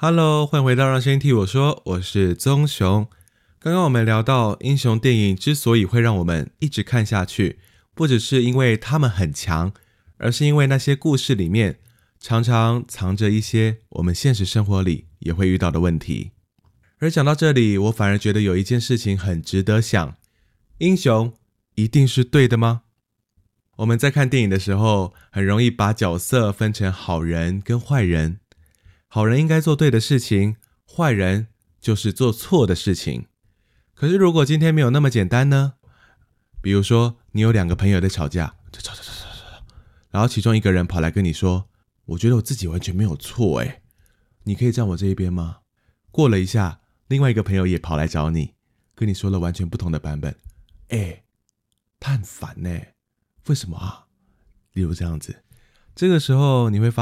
Hello，欢迎回到让声音替我说，我是宗雄。刚刚我们聊到英雄电影之所以会让我们一直看下去，不只是因为他们很强，而是因为那些故事里面常常藏着一些我们现实生活里也会遇到的问题。而讲到这里，我反而觉得有一件事情很值得想，英雄一定是对的吗？我们在看电影的时候，很容易把角色分成好人跟坏人。好人应该做对的事情，坏人就是做错的事情。可是如果今天没有那么简单呢？比如说你有两个朋友在吵架，然后其中一个人跑来跟你说，我觉得我自己完全没有错耶，你可以站我这一边吗？过了一下，另外一个朋友也跑来找你，跟你说了完全不同的版本。他很烦耶，为什么啊？例如这样子，这个时候你会发